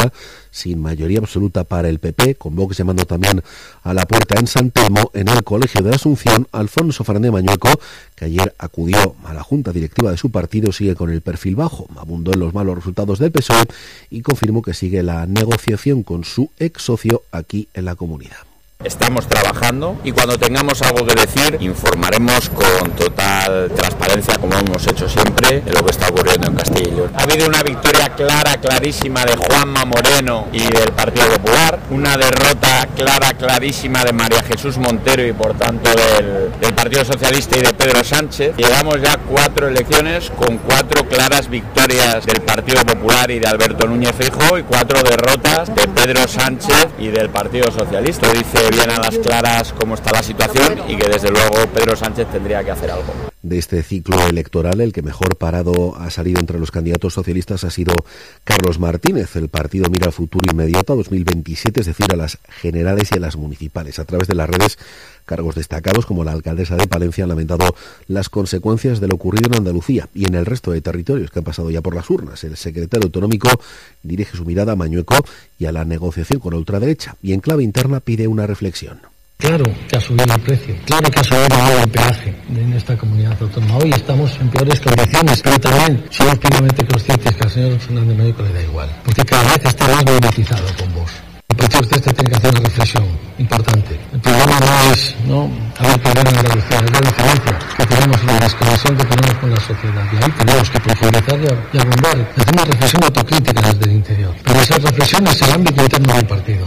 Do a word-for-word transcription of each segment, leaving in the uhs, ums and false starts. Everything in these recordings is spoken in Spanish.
Comunidad, sin mayoría absoluta para el P P, con Vox llamando también a la puerta en San Telmo. En el Colegio de Asunción, Alfonso Fernández Mañueco, que ayer acudió a la junta directiva de su partido, sigue con el perfil bajo, abundó en los malos resultados del P S O E y confirmó que sigue la negociación con su ex socio aquí en la comunidad. Estamos trabajando y cuando tengamos algo que decir informaremos con total transparencia, como hemos hecho siempre, de lo que está ocurriendo en Castilla y León. Ha habido una victoria clara, clarísima de Juanma Moreno y del Partido Popular, una derrota clara, clarísima de María Jesús Montero y por tanto del, del Partido Socialista y de Pedro Sánchez. Llevamos ya cuatro elecciones con cuatro claras victorias del Partido Popular y de Alberto Núñez Feijóo y cuatro derrotas de Pedro Sánchez y del Partido Socialista. Dice bien a las claras cómo está la situación y que desde luego Pedro Sánchez tendría que hacer algo. De este ciclo electoral, el que mejor parado ha salido entre los candidatos socialistas ha sido Carlos Martínez. El partido mira al futuro inmediato a dos mil veintisiete, es decir, a las generales y a las municipales. A través de las redes, cargos destacados como la alcaldesa de Palencia han lamentado las consecuencias de lo ocurrido en Andalucía y en el resto de territorios que han pasado ya por las urnas. El secretario autonómico dirige su mirada a Mañueco y a la negociación con la ultraderecha y en clave interna pide una reflexión. Claro que ha subido el precio, claro que ha subido el peaje en esta comunidad autónoma. Hoy estamos en peores condiciones, pero también somos plenamente conscientes que al señor Fernández Mañueco le da igual, porque cada vez está más monetizado con vos. El Partido Socialista tiene que hacer una reflexión importante. El problema no es no haber perdido en Andalucía, es la diferencia que tenemos y la desconexión que tenemos con la sociedad. Y ahí tenemos que profundizar y abundar, y hacer una reflexión autocrítica desde el interior. Pero esas reflexiones en el ámbito interno del partido.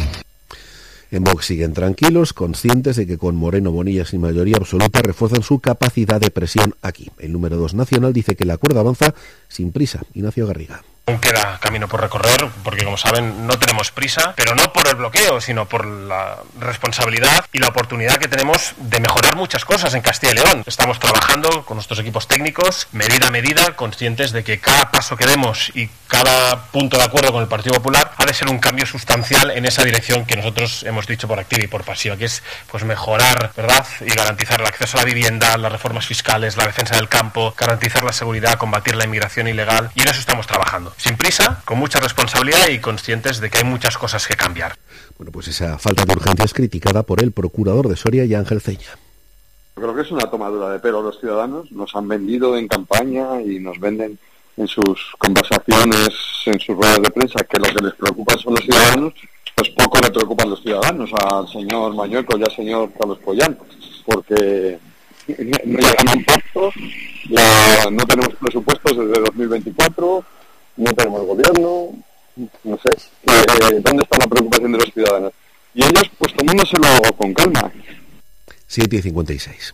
En Vox siguen tranquilos, conscientes de que con Moreno Bonilla sin mayoría absoluta refuerzan su capacidad de presión aquí. El número dos nacional dice que el acuerdo avanza sin prisa. Ignacio Garriga. Aún queda camino por recorrer, porque como saben no tenemos prisa, pero no por el bloqueo, sino por la responsabilidad y la oportunidad que tenemos de mejorar muchas cosas en Castilla y León. Estamos trabajando con nuestros equipos técnicos, medida a medida, conscientes de que cada paso que demos y cada punto de acuerdo con el Partido Popular ha de ser un cambio sustancial en esa dirección que nosotros hemos dicho por activa y por pasiva, que es pues mejorar, ¿verdad?, y garantizar el acceso a la vivienda, las reformas fiscales, la defensa del campo, garantizar la seguridad, combatir la inmigración ilegal, y en eso estamos trabajando. Sin prisa, con mucha responsabilidad y conscientes de que hay muchas cosas que cambiar. Bueno, pues esa falta de urgencia es criticada por el procurador de Soria y Ángel Ceña. Yo creo que es una tomadura de pelo a los ciudadanos. Nos han vendido en campaña y nos venden en sus conversaciones, en sus ruedas de prensa, que lo que les preocupa son los ciudadanos. Pues poco le preocupan los ciudadanos al señor Mañueco y al señor Carlos Pollán, porque no llegan a un pacto, la, no tenemos presupuestos desde dos mil veinticuatro, no tenemos gobierno, no sé, eh, ¿dónde está la preocupación de los ciudadanos? Y ellos, pues tomándoselo con calma. siete y cincuenta y seis.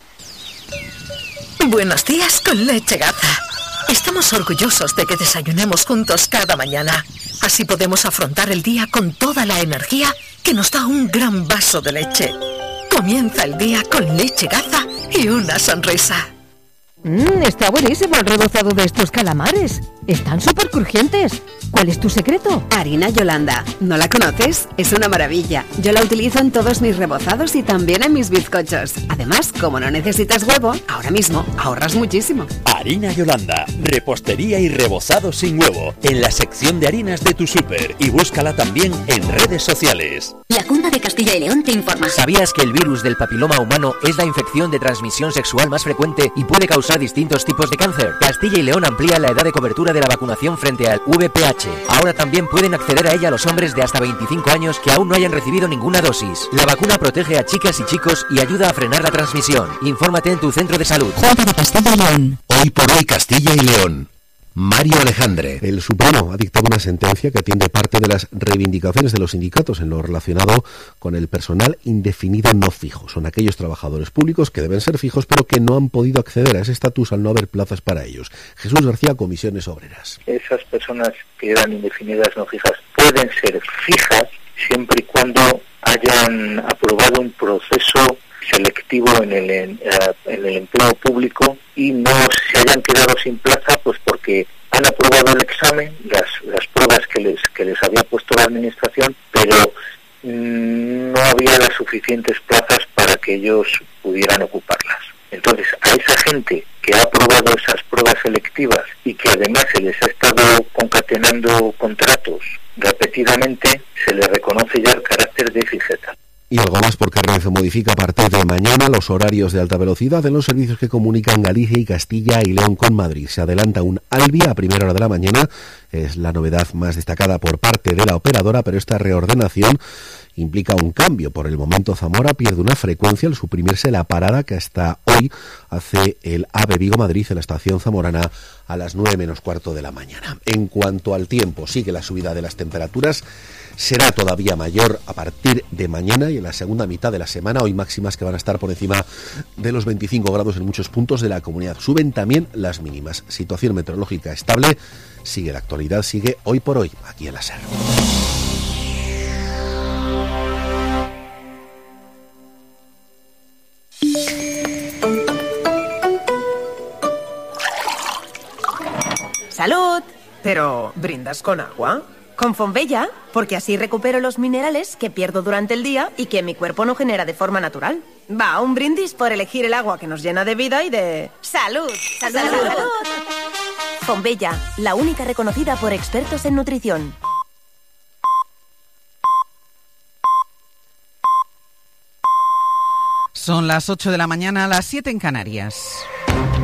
Buenos días con Leche Gaza. Estamos orgullosos de que desayunemos juntos cada mañana. Así podemos afrontar el día con toda la energía que nos da un gran vaso de leche. Comienza el día con Leche Gaza y una sonrisa. Mmm, está buenísimo el rebozado de estos calamares. Están súper crujientes. ¿Cuál es tu secreto? Harina Yolanda. ¿No la conoces? Es una maravilla. Yo la utilizo en todos mis rebozados y también en mis bizcochos. Además, como no necesitas huevo, ahora mismo ahorras muchísimo. Harina Yolanda. Repostería y rebozado sin huevo. En la sección de harinas de tu súper. Y búscala también en redes sociales. La Junta de Castilla y León te informa. ¿Sabías que el virus del papiloma humano es la infección de transmisión sexual más frecuente y puede causar distintos tipos de cáncer? Castilla y León amplía la edad de cobertura de la vacunación frente al V P H. Ahora también pueden acceder a ella los hombres de hasta veinticinco años que aún no hayan recibido ninguna dosis. La vacuna protege a chicas y chicos y ayuda a frenar la transmisión. Infórmate en tu centro de salud. Junta de Castilla y León. Hoy por hoy Castilla y León. Mario Alejandre. El Supremo ha dictado una sentencia que atiende parte de las reivindicaciones de los sindicatos en lo relacionado con el personal indefinido no fijo. Son aquellos trabajadores públicos que deben ser fijos pero que no han podido acceder a ese estatus al no haber plazas para ellos. Jesús García, Comisiones Obreras. Esas personas que eran indefinidas no fijas pueden ser fijas siempre y cuando hayan aprobado un proceso selectivo en el, en, en el empleo público y no se hayan quedado sin plaza pues porque han aprobado el examen, las, las pruebas que les, que les había puesto la administración, pero mmm, no había las suficientes plazas para que ellos pudieran ocuparlas. Entonces, a esa gente que ha aprobado esas pruebas selectivas y que además se les ha estado concatenando contratos repetidamente se le reconoce ya el carácter de fijeta. Y algo más, porque Renfe modifica a partir de mañana los horarios de alta velocidad en los servicios que comunican Galicia y Castilla y León con Madrid. Se adelanta un Albi a primera hora de la mañana, es la novedad más destacada por parte de la operadora, pero esta reordenación implica un cambio. Por el momento Zamora pierde una frecuencia al suprimirse la parada que hasta hoy hace el AVE Vigo-Madrid en la estación zamorana a las nueve menos cuarto de la mañana. En cuanto al tiempo, sigue la subida de las temperaturas, será todavía mayor a partir de mañana y en la segunda mitad de la semana, hoy máximas que van a estar por encima de los veinticinco grados en muchos puntos de la comunidad. Suben también las mínimas. Situación meteorológica estable, sigue la actualidad, sigue hoy por hoy aquí en la SER. ¡Salud! Pero, ¿brindas con agua? Con Fonbella, porque así recupero los minerales que pierdo durante el día y que mi cuerpo no genera de forma natural. Va, un brindis por elegir el agua que nos llena de vida y de... ¡Salud! ¡Salud! ¡Salud! ¡Salud! Fonbella, la única reconocida por expertos en nutrición. Son las ocho de la mañana, las siete en Canarias.